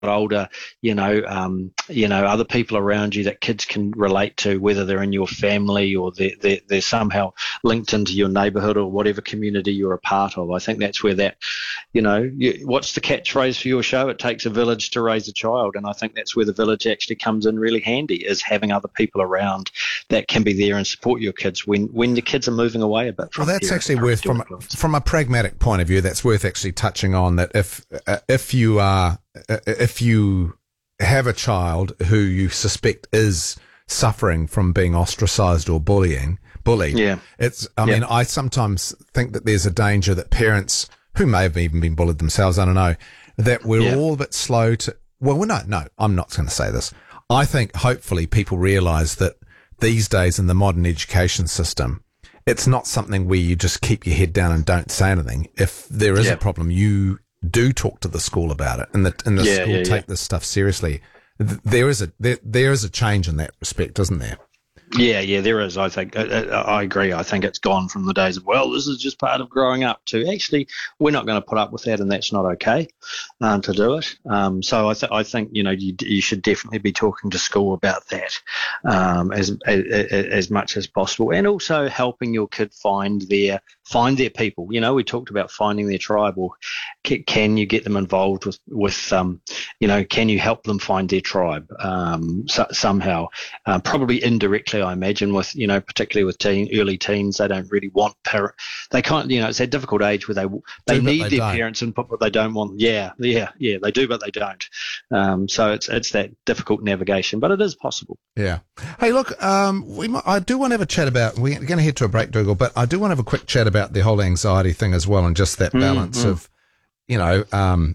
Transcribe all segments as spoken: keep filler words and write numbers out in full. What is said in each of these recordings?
older, you know, um, you know, other people around you that kids can relate to, whether they're in your family or they're, they're, they're somehow linked into your neighbourhood or whatever community you're a part of. I think that's where that, you know, you, what's the catchphrase for your show? It takes a village to raise a child. And I think that's where the village actually comes in really handy, is having other people around that can be there and support your kids when, when the kids are moving away a bit. From well, that's actually worth, from, from a pragmatic point of view, that's worth actually touching on that if, uh, if you are, if you have a child who you suspect is suffering from being ostracized or bullying, bullied, yeah. it's, I yeah. mean, I sometimes think that there's a danger that parents who may have even been bullied themselves, I don't know, that we're yeah. all a bit slow to, well, we're not, no, I'm not going to say this. I think hopefully people realize that these days in the modern education system, it's not something where you just keep your head down and don't say anything. If there is yeah. a problem, you do talk to the school about it, and the and the yeah, school yeah, take yeah. this stuff seriously. There is a there, there is a change in that respect, isn't there? Yeah, yeah, there is. I think I, I agree. I think it's gone from the days of, well, this is just part of growing up, to actually we're not going to put up with that, and that's not okay um, to do it. Um, so I, th- I think you know you, you should definitely be talking to school about that um, as, as as much as possible, and also helping your kid find their find their people. You know, we talked about finding their tribe, or can, can you get them involved with with um, you know, can you help them find their tribe um, so, somehow, uh, probably indirectly. I imagine with, you know, particularly with teen, early teens, they don't really want parent. They can't, you know, it's that difficult age where they they do, need they their don't. parents input, but they don't want. Yeah, yeah, yeah, they do, but they don't. Um, so it's it's that difficult navigation, but it is possible. Yeah. Hey, look, um, we might, I do want to have a chat about. We're going to head to a break, Dougal, but I do want to have a quick chat about the whole anxiety thing as well, and just that balance mm, of, you know, um,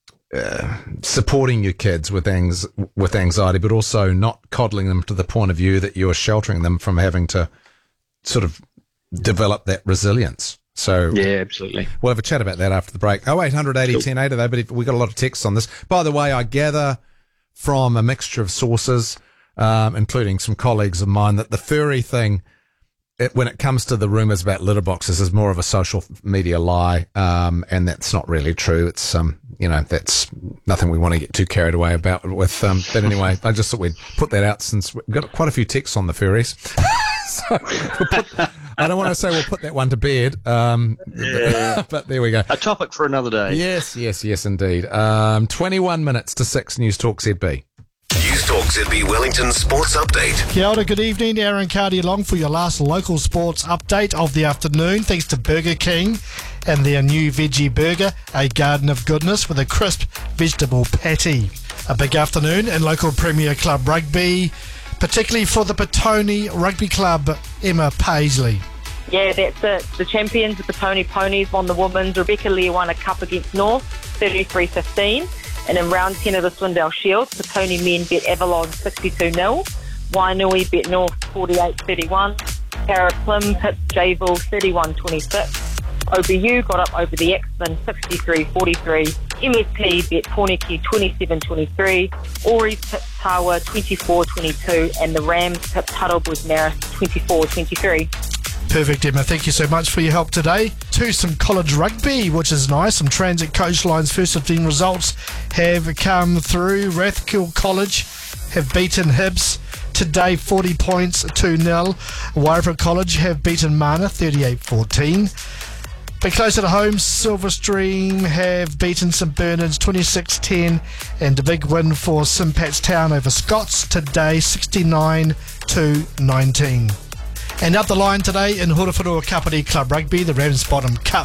Uh, supporting your kids with anx- with anxiety, but also not coddling them to the point of view that you're sheltering them from having to sort of develop that resilience. So yeah, absolutely. We'll have a chat about that after the break. Oh, eight hundred eighty ten eighty though, but if, we've got a lot of texts on this. By the way, I gather from a mixture of sources, um, including some colleagues of mine, that the furry thing, It, when it comes to the rumours about litter boxes, is more of a social media lie, um, and that's not really true. It's, um, you know, that's nothing we want to get too carried away about with. Um, but anyway, I just thought we'd put that out since we've got quite a few texts on the furries. So we'll put, I don't want to say we'll put that one to bed, um, Yeah. but, but there we go. A topic for another day. Yes, yes, yes, indeed. Um, twenty-one minutes to six, News Talk Z B. News Talk Z B Wellington Sports Update. Kia ora, good evening. Aaron Cardy along for your last local sports update of the afternoon, thanks to Burger King and their new veggie burger, a garden of goodness with a crisp vegetable patty. A big afternoon in local Premier Club rugby, particularly for the Petone Rugby Club, Emma Paisley. Yeah, that's it. The champions, the Petone Ponies, won the women's. Rebecca Lear won a cup against North, thirty-three fifteen. And in round ten of the Swindale Shield, Petone men beat Avalon sixty-two nil. Wainui beat North forty-eight thirty-one. Carrot Plim hit Jayville thirty-one twenty-six. O B U got up over the X-Men sixty-three forty-three. M S P beat Porniki twenty-seven twenty-three. Ori's hit Tawa twenty-four twenty-two. And the Rams hit Tuttle Boys Marist twenty-four twenty-three. Perfect, Emma. Thank you so much for your help today. To some college rugby, which is nice. Some Transit Coach Lions first fifteen results have come through. Rathkill College have beaten Hibs today forty points to nil. Wairau College have beaten Mana thirty-eight fourteen. But closer to home, Silverstream have beaten St Bernard's twenty-six ten, and a big win for St Pat's Town over Scots today sixty-nine to nineteen. And up the line today in Horowhenua Kapiti Club Rugby, the Ramsbottom Cup,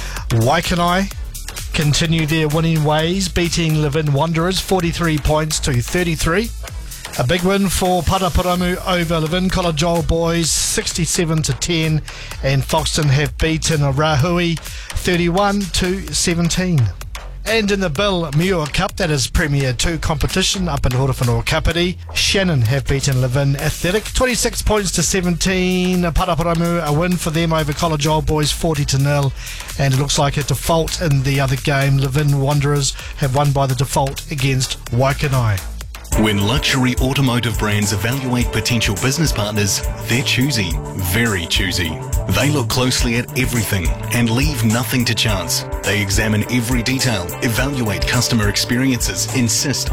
Waikanae continue their winning ways, beating Levin Wanderers forty-three points to thirty-three. A big win for Paraparamu over Levin College Old Boys sixty-seven to ten, and Foxton have beaten Rahui thirty-one to seventeen. And in the Bill Muir Cup, that is Premier two competition up in Horowhenua Kapiti, Shannon have beaten Levin Athletic twenty-six points to seventeen. Paraparamu, a win for them over College Old Boys forty to nil, and it looks like a default in the other game. Levin Wanderers have won by the default against Waikanae. When luxury automotive brands evaluate potential business partners, they're choosy, very choosy. They look closely at everything and leave nothing to chance. They examine every detail, evaluate customer experiences, insist